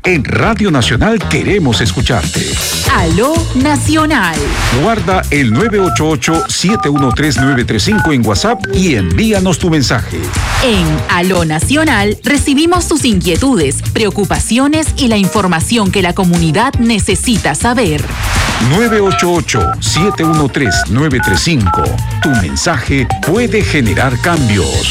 En Radio Nacional queremos escucharte. Aló Nacional. Guarda el 988-713-935 en WhatsApp y envíanos tu mensaje. En Aló Nacional recibimos tus inquietudes, preocupaciones y la información que la comunidad necesita saber. 988-713-935. Tu mensaje puede generar cambios.